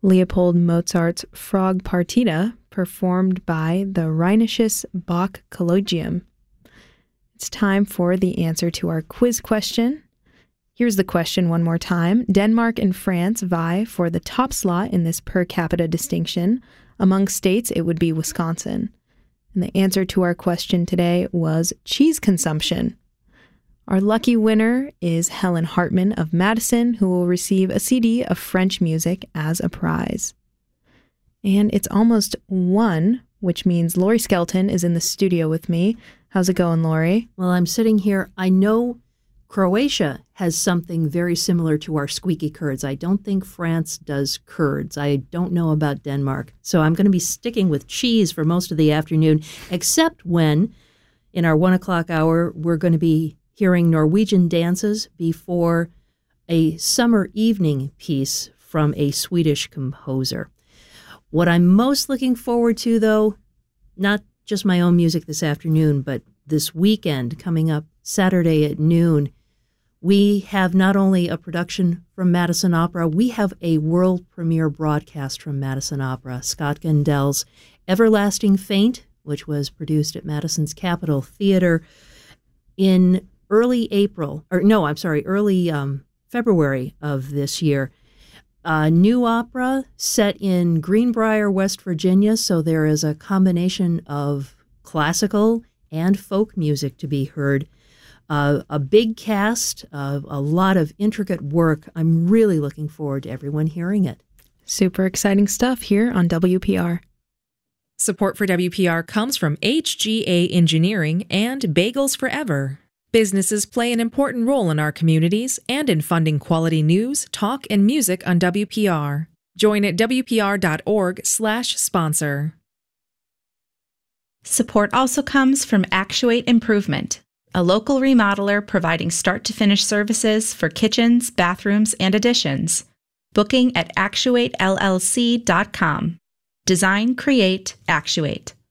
Leopold Mozart's Frog Partita, performed by the Rheinisches Bach Collegium. It's time for the answer to our quiz question. Here's the question one more time. Denmark and France vie for the top slot in this per capita distinction. Among states, it would be Wisconsin. And the answer to our question today was cheese consumption. Our lucky winner is Helen Hartman of Madison, who will receive a CD of French music as a prize. And it's almost 1, which means Lori Skelton is in the studio with me. How's it going, Lori? Well, I'm sitting here. I know Croatia has something very similar to our squeaky curds. I don't think France does curds. I don't know about Denmark. So I'm going to be sticking with cheese for most of the afternoon, except when, in our 1 o'clock hour, we're going to be hearing Norwegian dances before a summer evening piece from a Swedish composer. What I'm most looking forward to, though, not just my own music this afternoon, but this weekend coming up Saturday at noon, we have not only a production from Madison Opera, we have a world premiere broadcast from Madison Opera. Scott Gundell's Everlasting Faint, which was produced at Madison's Capitol Theater in early February of this year. A new opera set in Greenbrier, West Virginia, so there is a combination of classical and folk music to be heard. A big cast, of a lot of intricate work. I'm really looking forward to everyone hearing it. Super exciting stuff here on WPR. Support for WPR comes from HGA Engineering and Bagels Forever. Businesses play an important role in our communities and in funding quality news, talk, and music on WPR. Join at WPR.org/sponsor. Support also comes from Actuate Improvement, a local remodeler providing start-to-finish services for kitchens, bathrooms, and additions. Booking at actuatellc.com. Design, create, actuate.